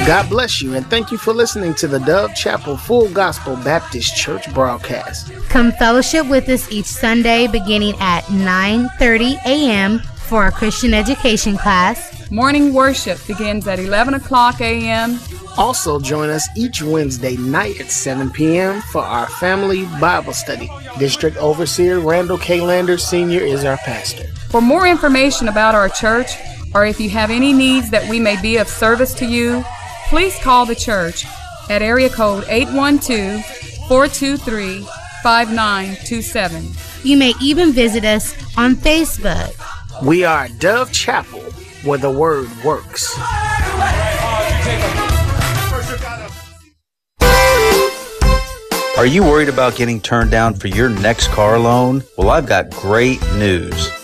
God bless you, and thank you for listening to the Dove Chapel Full Gospel Baptist Church broadcast. Come fellowship with us each Sunday beginning at 9:30 a.m. for our Christian education class. Morning worship begins at 11 o'clock a.m. Also join us each Wednesday night at 7 p.m. for our family Bible study. District Overseer Randall K. Landers Sr. is our pastor. For more information about our church, or if you have any needs that we may be of service to you, please call the church at area code 812-423-5927. You may even visit us on Facebook. We are Dove Chapel, where the word works. Are you worried about getting turned down for your next car loan? Well, I've got great news.